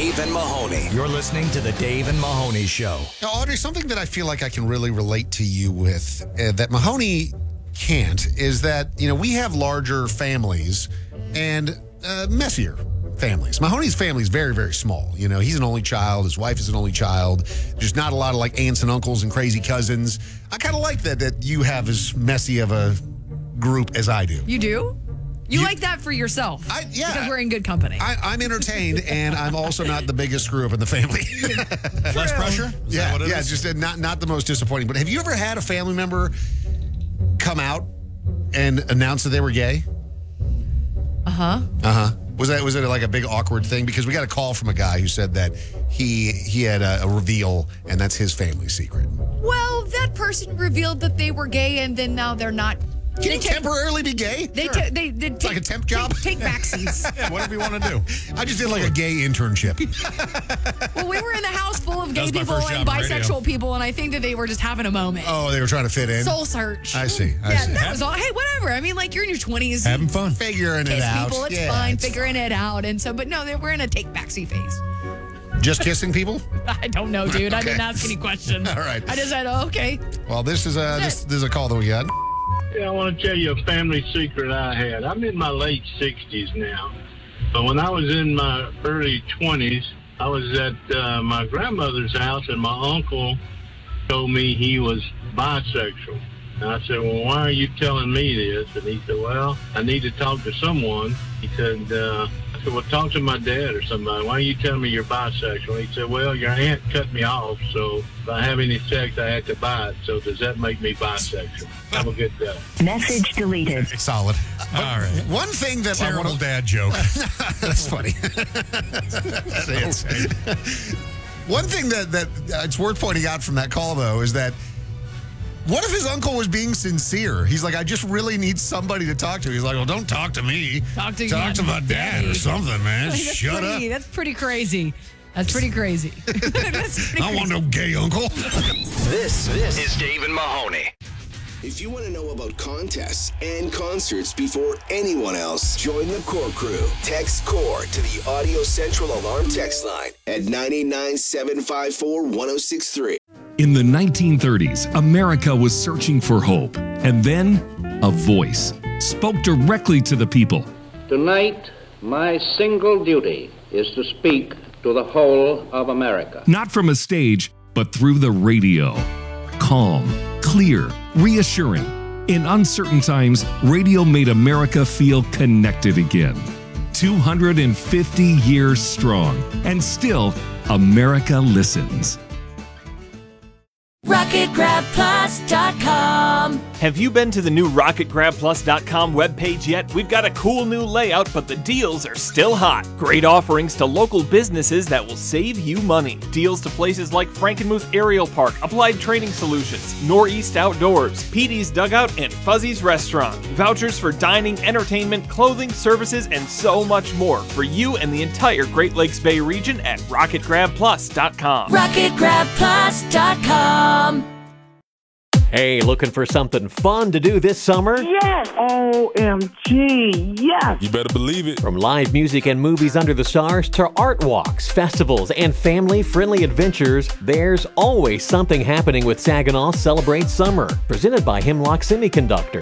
Dave and Mahoney. You're listening to the Dave and Mahoney Show. Now, Audrey, something that I feel like I can really relate to you with that Mahoney can't is that, we have larger families and messier families. Mahoney's family is very, very small. He's an only child. His wife is an only child. There's not a lot of like aunts and uncles and crazy cousins. I kind of like that you have as messy of a group as I do. You do? You like that for yourself? Yeah. Because we're in good company. I'm entertained, and I'm also not the biggest screw up in the family. Less pressure? Is that what it is? Just not the most disappointing. But have you ever had a family member come out and announce that they were gay? Was it like a big awkward thing? Because we got a call from a guy who said that he had a reveal, and that's his family secret. Well, that person revealed that they were gay, and then now they're not. Can you temporarily be gay? It's like a temp job? Take backsies. Yeah, whatever you want to do. I just did like a gay internship. Well, we were in a house full of gay was my people first and job on bisexual radio. people, and I think that they were just having a moment. Oh, they were trying to fit in? Soul search. I see. That was all. Hey, whatever. I mean, like, you're in your 20s. Having fun. Figuring it Kiss out. people, it's fine. Figuring it out. And so, but no, we're in a take backseat phase. Just kissing people? I don't know, dude. Okay. I didn't ask any questions. All right. I just said, okay. Well, this is a call that we got. Yeah, I want to tell you a family secret I had. I'm in my late 60s now. But when I was in my early 20s, I was at my grandmother's house, and my uncle told me he was bisexual. And I said, well, why are you telling me this? And he said, well, I need to talk to someone. He said, I said, well, talk to my dad or somebody. Why are you telling me you're bisexual? He said, well, your aunt cut me off, so if I have any sex, I had to buy it. So does that make me bisexual? Have a good day. Message deleted. Solid. All right. One thing that I Terrible want dad joke. That's funny. Say it. One thing that it's worth pointing out from that call, though, is that what if his uncle was being sincere? He's like, I just really need somebody to talk to. He's like, well, don't talk to me. Talk to my dad or something, man. Shut up. That's pretty crazy. That's pretty crazy. I want no gay uncle. This is Dave and Mahoney. If you want to know about contests and concerts before anyone else, join the Core Crew. Text CORE to the Audio Central Alarm text line at 989-754-1063. In the 1930s, America was searching for hope. And then, a voice spoke directly to the people. Tonight, my single duty is to speak to the whole of America. Not from a stage, but through the radio. Calm, clear, reassuring. In uncertain times, radio made America feel connected again. 250 years strong. And still, America listens. RocketGrabPlus.com. Have you been to the new RocketGrabPlus.com webpage yet? We've got a cool new layout, but the deals are still hot. Great offerings to local businesses that will save you money. Deals to places like Frankenmuth Aerial Park, Applied Training Solutions, Northeast Outdoors, Petey's Dugout, and Fuzzy's Restaurant. Vouchers for dining, entertainment, clothing, services, and so much more for you and the entire Great Lakes Bay region at RocketGrabPlus.com. RocketGrabPlus.com. Hey, looking for something fun to do this summer? Yes! OMG, yes! You better believe it. From live music and movies under the stars to art walks, festivals, and family-friendly adventures, there's always something happening with Saginaw Celebrate Summer. Presented by Hemlock Semiconductor.